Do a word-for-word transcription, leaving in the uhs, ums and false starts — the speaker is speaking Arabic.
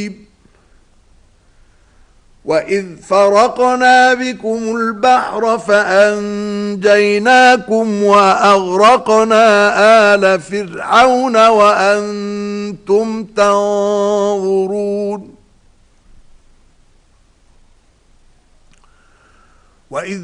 وَإِذْ فَرَقْنَا بِكُمُ الْبَحْرَ فَأَنْجَيْنَاكُمْ وَأَغْرَقْنَا آلَ فِرْعَوْنَ وَأَنْتُمْ تَنظُرُونَ وَإِذْ